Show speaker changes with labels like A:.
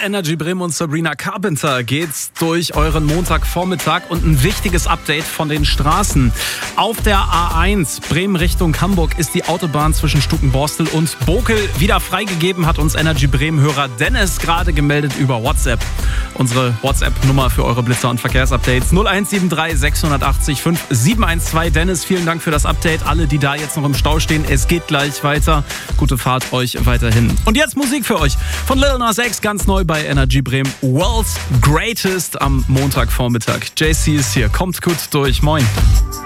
A: Energy Bremen und Sabrina Carpenter geht's durch euren Montagvormittag und ein wichtiges Update von den Straßen. Auf der A1 Bremen Richtung Hamburg ist die Autobahn zwischen Stukenborstel und Bokel wieder freigegeben, hat uns Energy Bremen-Hörer Dennis gerade gemeldet über WhatsApp. Unsere WhatsApp-Nummer für eure Blitzer- und Verkehrsupdates 0173 680 5712. Dennis, vielen Dank für das Update. Alle, die da jetzt noch im Stau stehen, es geht gleich weiter. Gute Fahrt euch weiterhin. Und jetzt Musik für euch von Lil Nas X, ganz neu bei Energy Bremen. World's Greatest am Montagvormittag. JC ist hier, kommt gut durch. Moin.